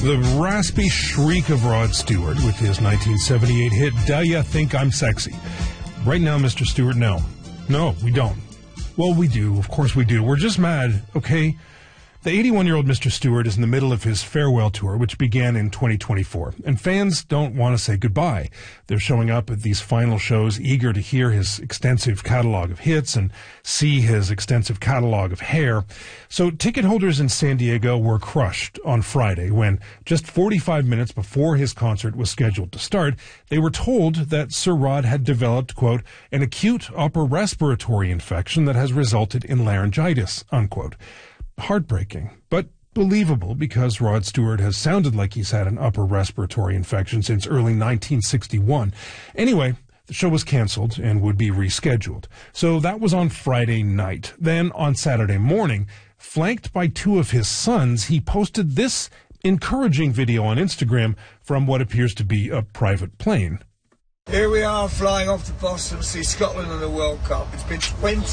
The raspy shriek of Rod Stewart with his 1978 hit, "Do Ya Think I'm Sexy?" Right now, Mr. Stewart, no. No, we don't. Well, we do. Of course we do. We're just mad, okay? The 81-year-old Mr. Stewart is in the middle of his farewell tour, which began in 2024, and fans don't want to say goodbye. They're showing up at these final shows eager to hear his extensive catalog of hits and see his extensive catalog of hair. So ticket holders in San Diego were crushed on Friday when, just 45 minutes before his concert was scheduled to start, they were told that Sir Rod had developed, quote, "an acute upper respiratory infection that has resulted in laryngitis," unquote. Heartbreaking, but believable because Rod Stewart has sounded like he's had an upper respiratory infection since early 1961. Anyway, the show was canceled and would be rescheduled. So that was on Friday night. Then on Saturday morning, flanked by two of his sons, he posted this encouraging video on Instagram from what appears to be a private plane. Here we are flying off to Boston to see Scotland in the World Cup. It's been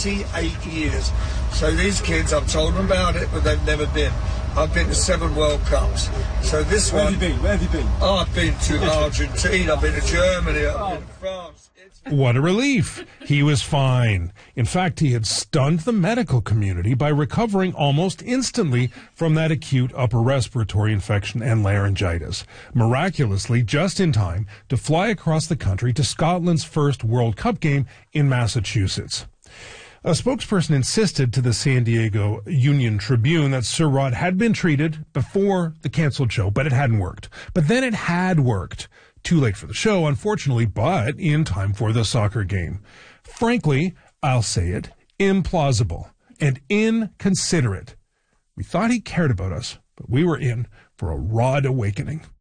28 years. So these kids, I've told them about it, but they've never been. I've been to 7 World Cups. So this one... Where have you been? Oh, I've been to Argentina, I've been to Germany, I've been to France. What a relief. He was fine. In fact, he had stunned the medical community by recovering almost instantly from that acute upper respiratory infection and laryngitis. Miraculously, just in time to fly across the country to Scotland's first World Cup game in Massachusetts. A spokesperson insisted to the San Diego Union Tribune that Sir Rod had been treated before the canceled show, but it hadn't worked. But then it had worked. Too late for the show, unfortunately, but in time for the soccer game. Frankly, I'll say it, implausible and inconsiderate. We thought he cared about us, but we were in for a Rod awakening.